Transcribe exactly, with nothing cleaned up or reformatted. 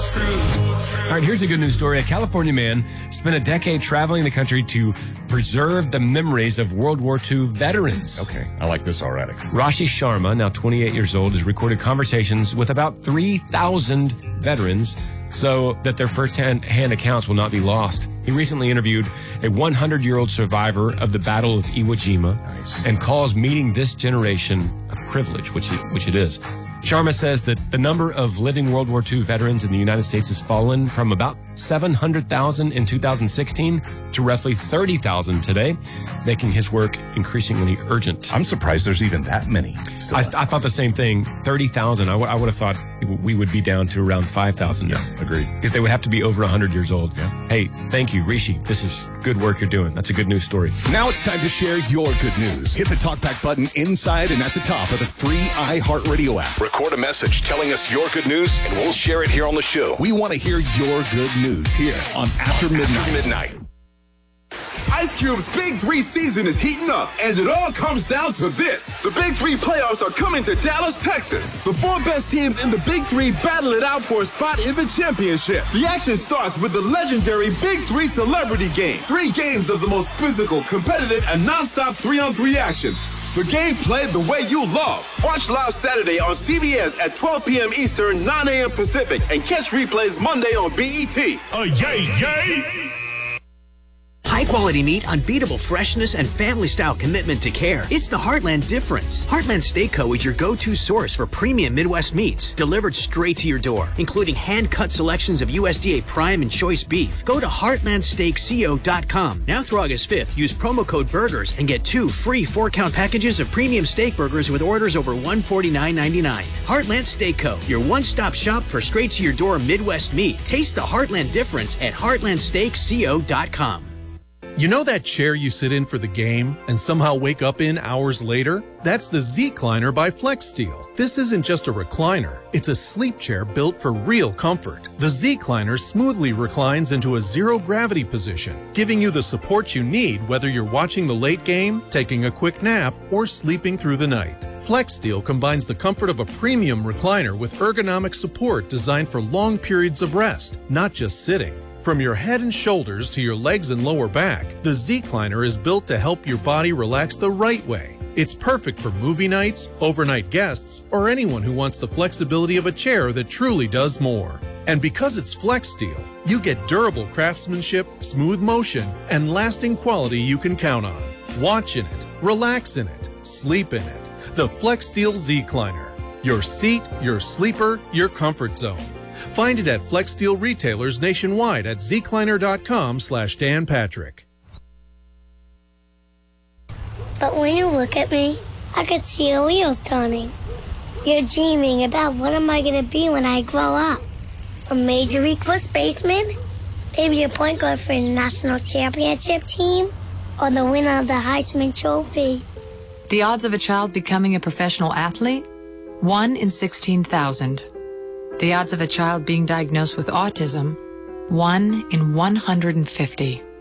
All right, here's a good news story. A California man spent a decade traveling the country to preserve the memories of World War Two veterans. Okay, I like this already. Rashi Sharma, now twenty-eight years old, has recorded conversations with about three thousand veterans so that their first-hand hand accounts will not be lost. He recently interviewed a hundred-year-old survivor of the Battle of Iwo Jima Nice. and calls meeting this generation a privilege, which it, which it is. Sharma says that the number of living World War Two veterans in the United States has fallen from about seven hundred thousand in two thousand sixteen to roughly thirty thousand today, making his work increasingly urgent. I'm surprised there's even that many still. I, I thought the same thing, thirty thousand. I, w- I would have thought we would be down to around five thousand now. Yeah, agreed. Because they would have to be over one hundred years old. Yeah. Hey, thank you, Rishi. This is good work you're doing. That's a good news story. Now it's time to share your good news. Hit the TalkBack button inside and at the top of the free iHeartRadio app. Record a message telling us your good news, and we'll share it here on the show. We want to hear your good news here on After Midnight. After Midnight. Ice Cube's Big Three season is heating up, and it all comes down to this. The Big Three playoffs are coming to Dallas, Texas. The four best teams in the Big Three battle it out for a spot in the championship. The action starts with the legendary Big Three Celebrity Game. Three games of the most physical, competitive, and nonstop three-on-three action. The game played the way you love. Watch live Saturday on C B S at twelve p.m. Eastern, nine a.m. Pacific, and catch replays Monday on B E T. Oh, yay, yay! High-quality meat, unbeatable freshness, and family-style commitment to care. It's the Heartland difference. Heartland Steak Co. is your go-to source for premium Midwest meats, delivered straight to your door, including hand-cut selections of U S D A Prime and Choice beef. Go to heartland steak co dot com. Now through August fifth, use promo code BURGERS and get two free four-count packages of premium steak burgers with orders over one hundred forty-nine ninety-nine. Heartland Steak Co., your one-stop shop for straight-to-your-door Midwest meat. Taste the Heartland difference at heartland steak co dot com. You know that chair you sit in for the game and somehow wake up in hours later? That's the Z-Cliner by FlexSteel. This isn't just a recliner. It's a sleep chair built for real comfort. The Z-Cliner smoothly reclines into a zero-gravity position, giving you the support you need whether you're watching the late game, taking a quick nap, or sleeping through the night. FlexSteel combines the comfort of a premium recliner with ergonomic support designed for long periods of rest, not just sitting. From your head and shoulders to your legs and lower back, the Z-Cliner is built to help your body relax the right way. It's perfect for movie nights, overnight guests, or anyone who wants the flexibility of a chair that truly does more. And because it's FlexSteel, you get durable craftsmanship, smooth motion, and lasting quality you can count on. Watch in it, relax in it, sleep in it. The FlexSteel Z-Cliner. Your seat, your sleeper, your comfort zone. Find it at FlexSteel retailers nationwide at zcliner.com slash Dan Patrick. But when you look at me, I could see your wheels turning. You're dreaming about what am I going to be when I grow up? A major league first baseman? Maybe a point guard for the national championship team? Or the winner of the Heisman Trophy? The odds of a child becoming a professional athlete? one in sixteen thousand. The odds of a child being diagnosed with autism? one in one hundred fifty.